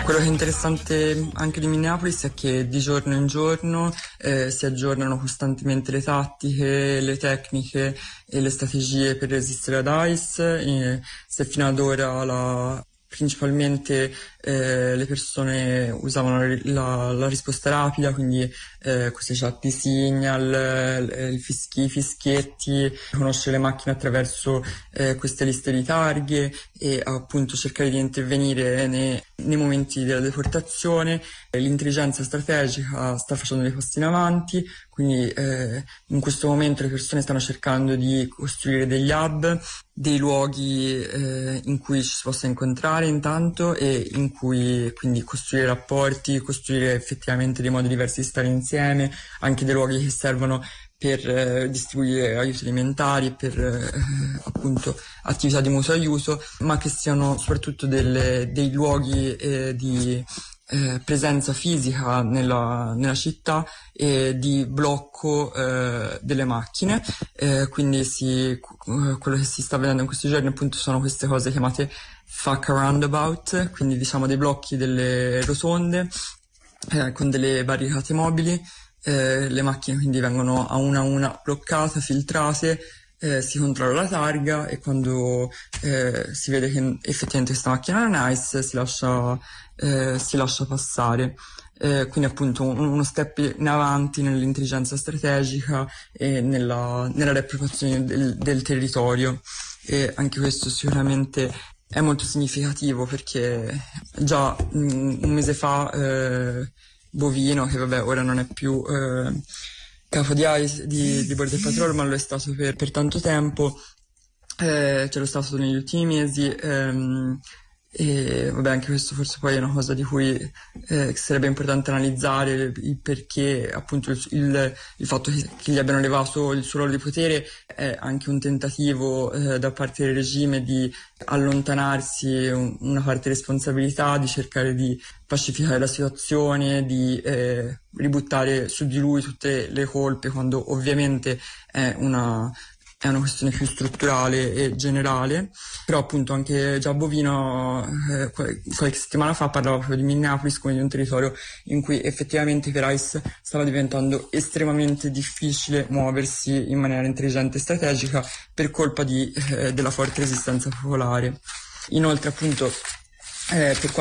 Quello che è interessante anche di Minneapolis è che di giorno in giorno si aggiornano costantemente le tattiche, le tecniche e le strategie per resistere ad ICE. Se fino ad ora principalmente le persone usavano la risposta rapida, quindi queste chat di signal, i fischietti, conoscere le macchine attraverso queste liste di targhe e appunto cercare di intervenire nei momenti della deportazione. L'intelligenza strategica sta facendo dei passi in avanti, quindi in questo momento le persone stanno cercando di costruire degli hub, dei luoghi in cui ci si possa incontrare intanto e in cui quindi costruire rapporti, costruire effettivamente dei modi diversi di stare insieme, anche dei luoghi che servono per distribuire aiuti alimentari, per appunto attività di mutuo aiuto, ma che siano soprattutto dei luoghi di presenza fisica nella città e di blocco delle macchine. Quindi quello che si sta vedendo in questi giorni appunto sono queste cose chiamate FACA roundabout, quindi diciamo dei blocchi delle rotonde con delle barricate mobili. Le macchine quindi vengono a una bloccate, filtrate, si controlla la targa e quando si vede che effettivamente questa macchina non è ICE si lascia passare. Quindi appunto uno step in avanti nell'intelligenza strategica e nella riappropriazione del territorio, e anche questo sicuramente è molto significativo perché già un mese fa Bovino, che vabbè ora non è più capo di Border Patrol, ma lo è stato per tanto tempo, ce l'è stato negli ultimi mesi, e vabbè anche questo forse poi è una cosa di cui sarebbe importante analizzare il perché, appunto il fatto che gli abbiano levato il suo ruolo di potere è anche un tentativo da parte del regime di allontanarsi una parte di responsabilità, di cercare di pacificare la situazione, di ributtare su di lui tutte le colpe, quando ovviamente è una questione più strutturale e generale. Però appunto anche già Bovino qualche settimana fa parlava proprio di Minneapolis come di un territorio in cui effettivamente per ICE stava diventando estremamente difficile muoversi in maniera intelligente e strategica per colpa della forte resistenza popolare. Inoltre appunto per